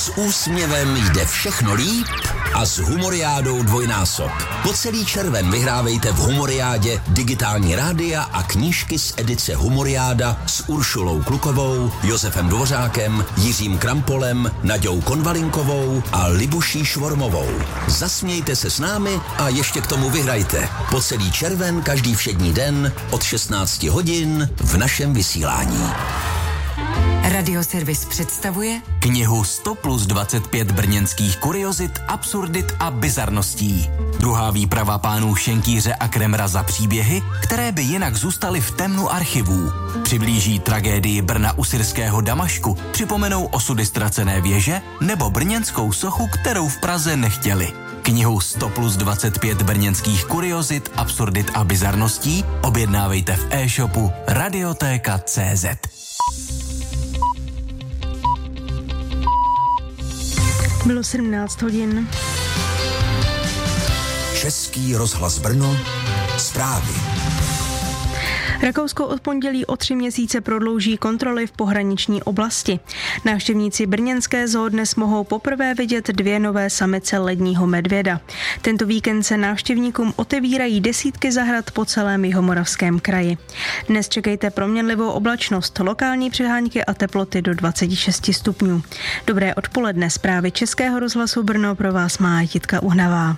S úsměvem jde všechno líp a s Humoriádou dvojnásob. Po celý červen vyhrávejte v Humoriádě digitální rádia a knížky z edice Humoriáda s Uršulou Klukovou, Josefem Dvořákem, Jiřím Krampolem, Naďou Konvalinkovou a Libuší Švormovou. Zasmějte se s námi a ještě k tomu vyhrajte. Po celý červen každý všední den od 16 hodin v našem vysílání. Radioservis představuje knihu 100 plus 25 brněnských kuriozit, absurdit a bizarností. Druhá výprava pánů Šenkýře a Kremra za příběhy, které by jinak zůstaly v temnu archivů. Přiblíží tragédii Brna u syrského Damašku, připomenou osudy ztracené věže nebo brněnskou sochu, kterou v Praze nechtěli. Knihu 100 plus 25 brněnských kuriozit, absurdit a bizarností objednávejte v e-shopu Radiotéka.cz. Bylo 17 hodin. Český rozhlas Brno, zprávy. Rakousko od pondělí o 3 měsíce prodlouží kontroly v pohraniční oblasti. Návštěvníci brněnské zoo dnes mohou poprvé vidět 2 nové samice ledního medvěda. Tento víkend se návštěvníkům otevírají desítky zahrad po celém Jihomoravském kraji. Dnes čekejte proměnlivou oblačnost, lokální přehánky a teploty do 26 stupňů. Dobré odpoledne, zprávy Českého rozhlasu Brno pro vás má Jitka Uhnavá.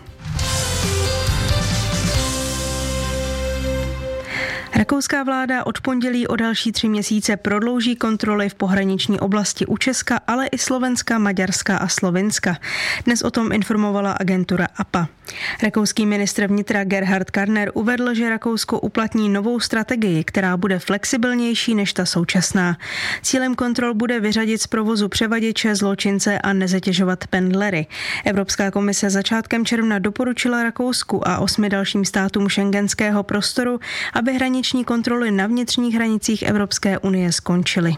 Rakouská vláda od pondělí o další 3 měsíce prodlouží kontroly v pohraniční oblasti u Česka, ale i Slovenska, Maďarska a Slovinska. Dnes o tom informovala agentura APA. Rakouský ministr vnitra Gerhard Karner uvedl, že Rakousko uplatní novou strategii, která bude flexibilnější než ta současná. Cílem kontrol bude vyřadit z provozu převaděče, zločince a nezatěžovat pendlery. Evropská komise začátkem června doporučila Rakousku a 8 dalším státům schengenského prostoru, aby hraniční kontroly na vnitřních hranicích Evropské unie skončily.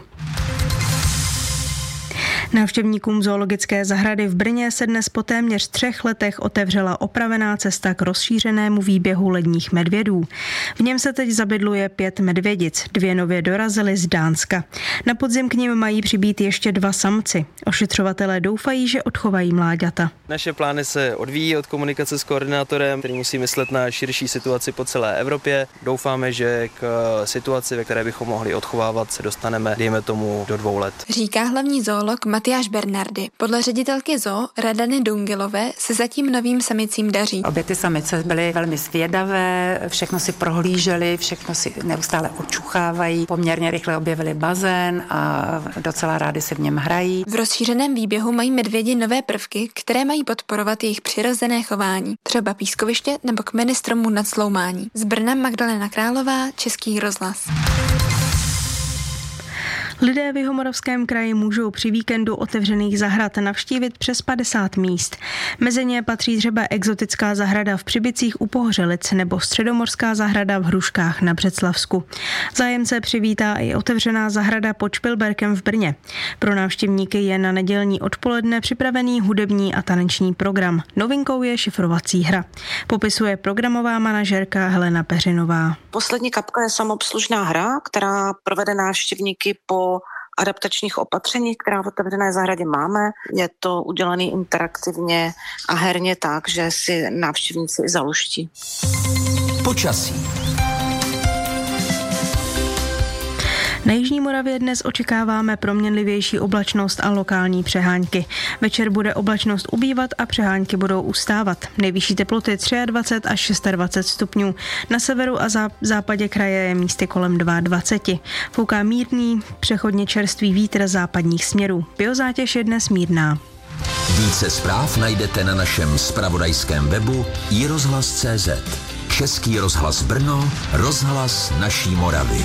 Návštěvníkům zoologické zahrady v Brně se dnes po téměř 3 letech otevřela opravená cesta k rozšířenému výběhu ledních medvědů. V něm se teď zabydluje 5 medvědic, 2 nově dorazily z Dánska. Na podzim k nim mají přibýt ještě 2 samci. Ošetřovatelé doufají, že odchovají mláďata. Naše plány se odvíjí od komunikace s koordinátorem, který musí myslet na širší situaci po celé Evropě. Doufáme, že k situaci, ve které bychom mohli odchovávat, se dostaneme, dejme tomu, do 2 let. Říká hlavní zoolog Matyáš Bernardy. Podle ředitelky zoo Radany Dungilové se zatím novým samicím daří. Obě ty samice byly velmi zvědavé, všechno si prohlížely, všechno si neustále očuchávají, poměrně rychle objevili bazén a docela rádi si v něm hrají. V rozšířeném výběhu mají medvědi nové prvky, které mají podporovat jejich přirozené chování, třeba pískoviště nebo kmeny stromů nad Sloumání. Z Brna Magdalena Králová, Český rozhlas. Lidé v Jihomoravském kraji můžou při víkendu otevřených zahrad navštívit přes 50 míst. Mezi ně patří třeba exotická zahrada v Přibicích u Pohořelic nebo středomorská zahrada v Hruškách na Břeclavsku. Zájemce přivítá i otevřená zahrada pod Špilberkem v Brně. Pro návštěvníky je na nedělní odpoledne připravený hudební a taneční program. Novinkou je šifrovací hra. Popisuje programová manažerka Helena Peřinová. Poslední kapka je samoobslužná hra, která provede návštěvníky po adaptačních opatření, která v otevřené zahradě máme. Je to udělané interaktivně a herně tak, že si návštěvníci i zaluští. Počasí. Na jižní Moravě dnes očekáváme proměnlivější oblačnost a lokální přehánky. Večer bude oblačnost ubývat a přehánky budou ustávat. Nejvyšší teploty 23 až 26 stupňů. Na severu a západě kraje je místy kolem 22. Fouká mírný, přechodně čerstvý vítr západních směrů. Biozátěž je dnes mírná. Více zpráv najdete na našem zpravodajském webu iRozhlas.cz. Český rozhlas Brno, rozhlas naší Moravy.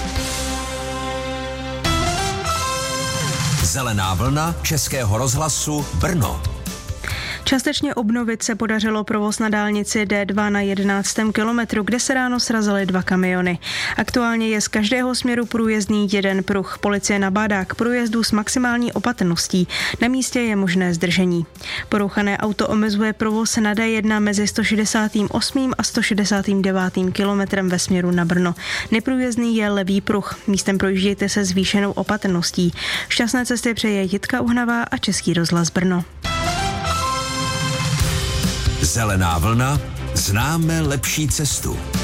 Zelená vlna Českého rozhlasu Brno. Částečně obnovit se podařilo provoz na dálnici D2 na 11. kilometru, kde se ráno srazily 2 kamiony. Aktuálně je z každého směru průjezdný jeden pruh. Policie nabádá k průjezdu s maximální opatrností. Na místě je možné zdržení. Porouchané auto omezuje provoz na D1 mezi 168. a 169. kilometrem ve směru na Brno. Neprůjezdný je levý pruh. Místem projíždějte se zvýšenou opatrností. Šťastné cesty přeje Jitka Uhnavá a Český rozhlas Brno. Zelená vlna, známe lepší cestu.